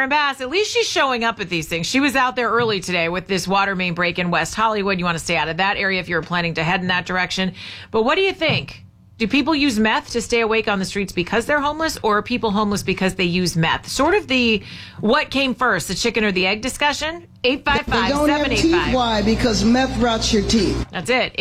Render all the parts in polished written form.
Karen Bass, at least she's showing up at these things. She was out there early today with this water main break in West Hollywood. You want to stay out of that area if you're planning to head in that direction. But what do you think? Do people use meth to stay awake on the streets because they're homeless, or are people homeless because they use meth? Sort of the what came first, the chicken or the egg discussion? 855-785. They don't have teeth. Why? Because meth rots your teeth. That's it.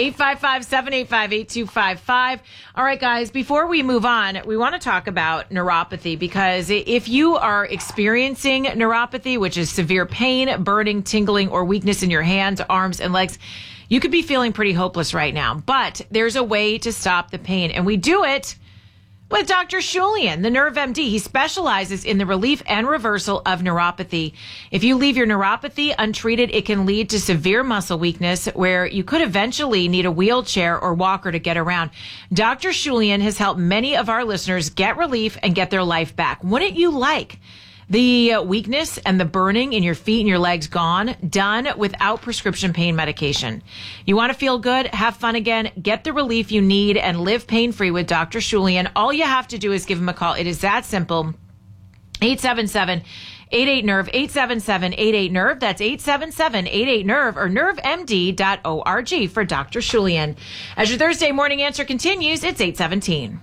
855-785-8255. All right, guys, before we move on, we want to talk about neuropathy, because if you are experiencing neuropathy, which is severe pain, burning, tingling, or weakness in your hands, arms, and legs, you could be feeling pretty hopeless right now, but there's a way to stop the pain, and we do it with Dr. Shulian, the Nerve MD. He specializes in the relief and reversal of neuropathy. If you leave your neuropathy untreated, it can lead to severe muscle weakness where you could eventually need a wheelchair or walker to get around. Dr. Shulian has helped many of our listeners get relief and get their life back. Wouldn't you like the weakness and the burning in your feet and your legs gone, done without prescription pain medication? You want to feel good, have fun again, get the relief you need, and live pain-free with Dr. Shulian. All you have to do is give him a call. It is that simple. 877-88-NERVE, 877-88-NERVE. That's 877-88-NERVE or nervemd.org for Dr. Shulian. As your Thursday morning answer continues, it's 8:17.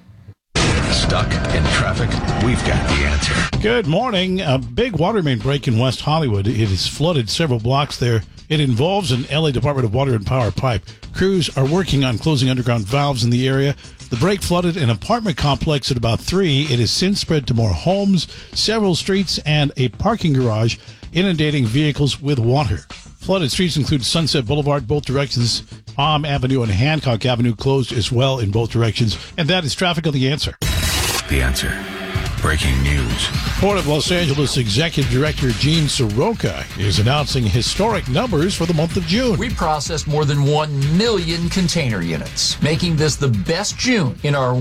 Stuck in traffic? We've got the answer. Good morning. A big water main break in West Hollywood. It has flooded several blocks there. It involves an LA Department of Water and Power pipe. Crews are working on closing underground valves in the area. The break flooded an apartment complex at about 3. It has since spread to more homes, several streets, and a parking garage, inundating vehicles with water. Flooded streets include Sunset Boulevard, both directions. Palm Avenue and Hancock Avenue closed as well in both directions. And that is traffic on the answer. The answer. Breaking news. Port of Los Angeles Executive Director Gene Soroka is announcing historic numbers for the month of June. We processed more than 1 million container units, making this the best June in our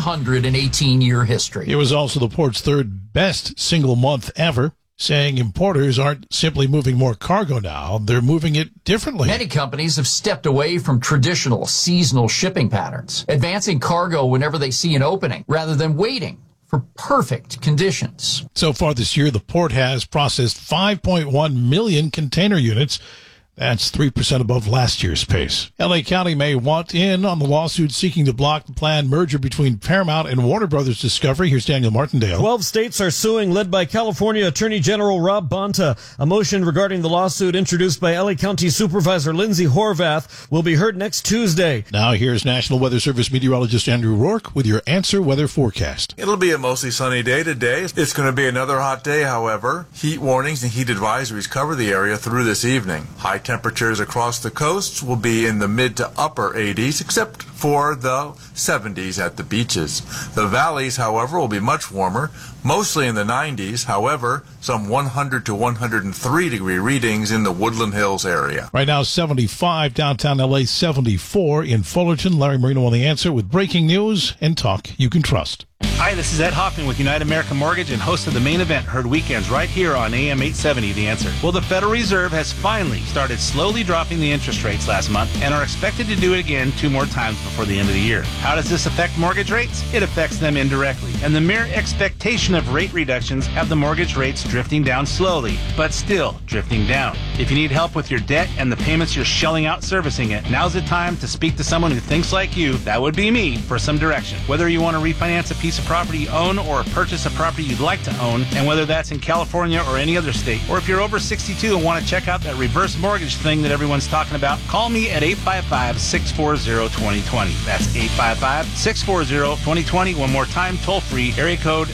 118-year history. It was also the port's third best single month ever, saying importers aren't simply moving more cargo now, they're moving it differently. Many companies have stepped away from traditional seasonal shipping patterns, advancing cargo whenever they see an opening, rather than waiting for perfect conditions. So far this year, the port has processed 5.1 million container units. That's 3% above last year's pace. L.A. County may want in on the lawsuit seeking to block the planned merger between Paramount and Warner Brothers Discovery. Here's Daniel Martindale. 12 states are suing, led by California Attorney General Rob Bonta. A motion regarding the lawsuit introduced by L.A. County Supervisor Lindsay Horvath will be heard next Tuesday. Now here's National Weather Service meteorologist Andrew Rourke with your Answer Weather forecast. It'll be a mostly sunny day today. It's going to be another hot day, however. Heat warnings and heat advisories cover the area through this evening. High temperatures across the coasts will be in the mid to upper 80s, except for the 70s at the beaches. The valleys, however, will be much warmer, mostly in the 90s. However, some 100 to 103 degree readings in the Woodland Hills area. Right now, 75 downtown LA, 74 in Fullerton. Larry Marino on The Answer with breaking news and talk you can trust. Hi, this is Ed Hoffman with United American Mortgage and host of The Main Event, heard weekends right here on AM 870, The Answer. Well, the Federal Reserve has finally started slowly dropping the interest rates last month and are expected to do it again 2 more times before the end of the year. How does this affect mortgage rates? It affects them indirectly. And the mere expectation of rate reductions have the mortgage rates drifting down slowly, but still drifting down. If you need help with your debt and the payments you're shelling out servicing it, now's the time to speak to someone who thinks like you, that would be me, for some direction. Whether you want to refinance a piece of property you own or purchase a property you'd like to own, and whether that's in California or any other state, or if you're over 62 and want to check out that reverse mortgage thing that everyone's talking about, call me at 855-640-2020. That's 855-640-2020. One more time, toll free, area code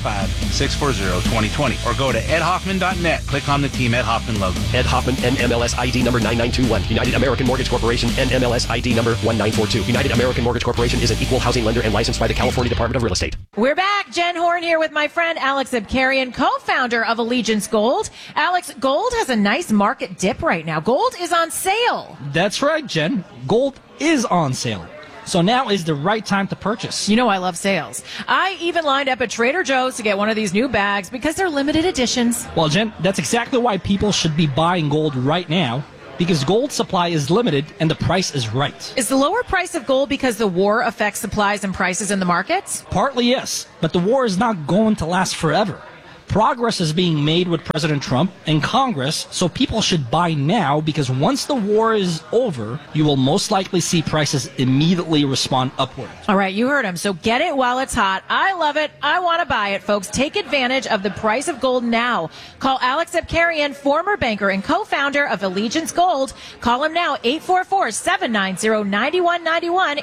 855-640-2020. Or go to edhoffman.net. Click on the Team Ed Hoffman logo. Ed Hoffman, NMLS ID number 9921. United American Mortgage Corporation, NMLS ID number 1942. United American Mortgage Corporation is an equal housing lender and licensed by the California Department of Real Estate. We're back. Jen Horn here with my friend Alex Abkarian, co-founder of Allegiance Gold. Alex, gold has a nice market dip right now. Gold is on sale. That's right, Jen. Gold is on sale. So now is the right time to purchase. You know I love sales. I even lined up at Trader Joe's to get one of these new bags because they're limited editions. Well, Jen, that's exactly why people should be buying gold right now. Because gold supply is limited and the price is right. Is the lower price of gold because the war affects supplies and prices in the markets? Partly, yes. But the war is not going to last forever. Progress is being made with President Trump and Congress, so people should buy now because once the war is over, you will most likely see prices immediately respond upward. All right, you heard him. So get it while it's hot. I love it. I want to buy it, folks. Take advantage of the price of gold now. Call Alex Abkarian, former banker and co-founder of Allegiance Gold. Call him now, 844-790-9191,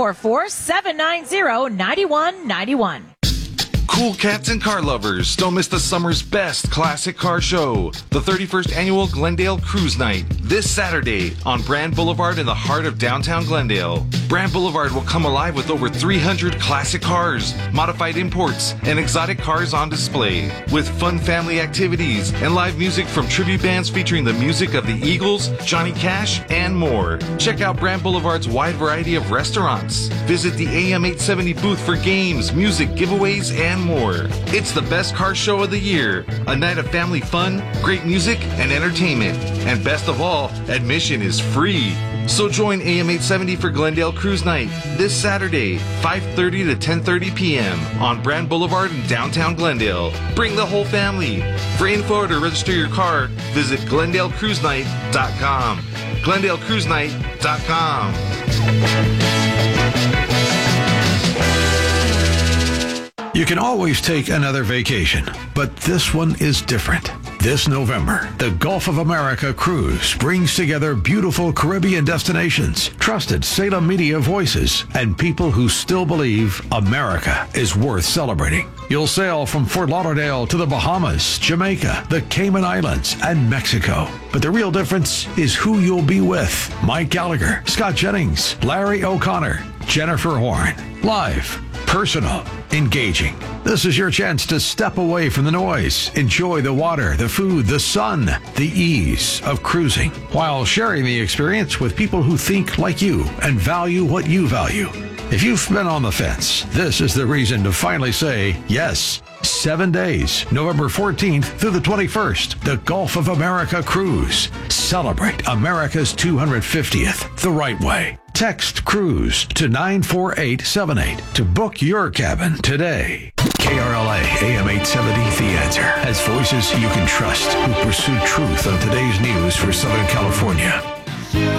844-790-9191. Cool cats and car lovers, don't miss the summer's best classic car show, the 31st annual Glendale Cruise Night, this Saturday on Brand Boulevard in the heart of downtown Glendale. Brand Boulevard will come alive with over 300 classic cars, modified imports, and exotic cars on display, with fun family activities and live music from tribute bands featuring the music of the Eagles, Johnny Cash, and more. Check out Brand Boulevard's wide variety of restaurants. Visit the AM 870 booth for games, music, giveaways, and more. It's the best car show of the year. A night of family fun, great music, and entertainment. And best of all, admission is free. So join AM 870 for Glendale Cruise Night this Saturday, 5:30 to 10:30 p.m. on Brand Boulevard in downtown Glendale. Bring the whole family. For info or to register your car, visit GlendaleCruiseNight.com. GlendaleCruiseNight.com. You can always take another vacation, but this one is different. This November, the Gulf of America Cruise brings together beautiful Caribbean destinations, trusted Salem media voices, and people who still believe America is worth celebrating. You'll sail from Fort Lauderdale to the Bahamas, Jamaica, the Cayman Islands, and Mexico. But the real difference is who you'll be with. Mike Gallagher, Scott Jennings, Larry O'Connor, Jennifer Horn. Live, personal, engaging. This is your chance to step away from the noise, enjoy the water, the food, the sun, the ease of cruising, while sharing the experience with people who think like you and value what you value. If you've been on the fence, this is the reason to finally say yes. 7 days, November 14th through the 21st, the Gulf of America Cruise. Celebrate America's 250th the right way. Text CRUISE to 94878 to book your cabin today. KRLA AM 870 The Answer has voices you can trust who pursue truth on today's news for Southern California.